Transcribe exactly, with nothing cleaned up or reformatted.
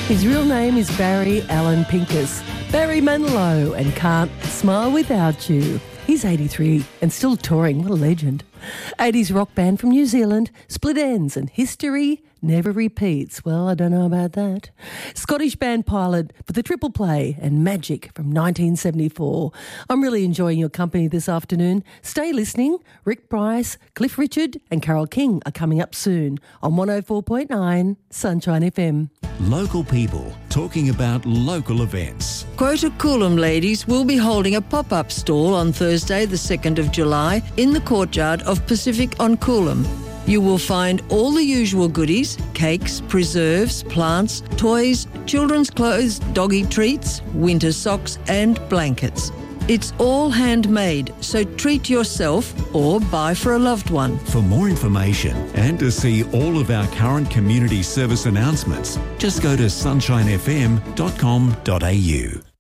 His real name is Barry Allen Pincus. Barry Manilow and Can't Smile Without You. He's eighty-three and still touring. What a legend. eighties rock band from New Zealand, Split Enz and History Never Repeats. Well, I don't know about that. Scottish band Pilot for the Triple Play and Magic from nineteen seventy-four. I'm really enjoying your company this afternoon. Stay listening. Rick Price, Cliff Richard and Carole King are coming up soon on one oh four point nine Sunshine F M. Local people talking about local events. Quota Coolum ladies will be holding a pop-up stall on Thursday the second of July in the courtyard of Pacific on Coolum. You will find all the usual goodies, cakes, preserves, plants, toys, children's clothes, doggy treats, winter socks and blankets. It's all handmade, so treat yourself or buy for a loved one. For more information and to see all of our current community service announcements, just go to sunshine f m dot com dot a u.